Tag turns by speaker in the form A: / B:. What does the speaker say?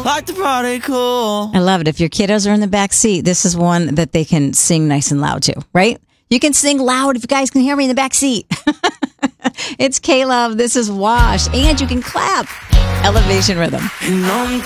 A: like the party cool.
B: I love it. If your kiddos are in the back seat, this is one that they can sing nice and loud to, right? You can sing loud if you guys can hear me in the back seat. It's K-Love. This is Wash. And you can clap. Elevation Rhythm.
A: And I'm